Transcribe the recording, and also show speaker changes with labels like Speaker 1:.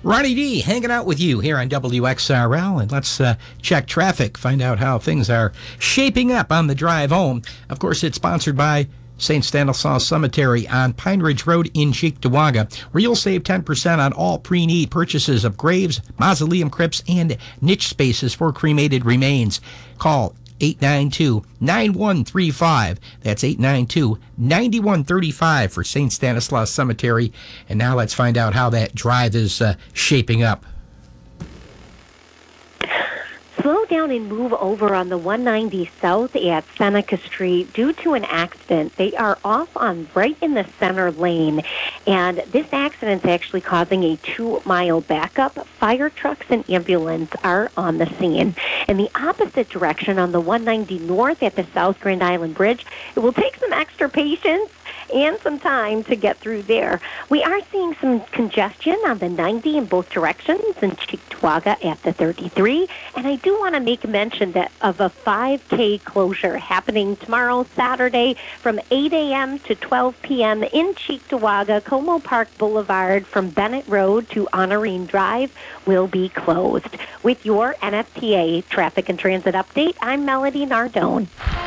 Speaker 1: Ronnie D hanging out with you here on WXRL, and let's check traffic, find out how things are shaping up on the drive home. Of course, it's sponsored by St. Stanislaus Cemetery on Pine Ridge Road in Cheektowaga, where you'll save 10% on all pre-need purchases of graves, mausoleum crypts, and niche spaces for cremated remains. Call 892-9135. That's 892-9135 for St. Stanislaus Cemetery. And now let's find out how that drive is shaping up.
Speaker 2: Slow down and move over on the 190 South at Seneca Street due to an accident. They are off on right in the center lane, and this accident is actually causing a 2-mile backup. Fire trucks and ambulance are on the scene. In the opposite direction on the 190 North at the South Grand Island Bridge, it will take some extra patience and some time to get through there. We are seeing some congestion on the 90 in both directions in Cheektowaga at the 33. And I do want to make mention that of a 5K closure happening tomorrow, Saturday, from 8 a.m. to 12 p.m. in Cheektowaga. Como Park Boulevard from Bennett Road to Honorine Drive will be closed. With your NFTA Traffic and Transit Update, I'm Melody Nardone.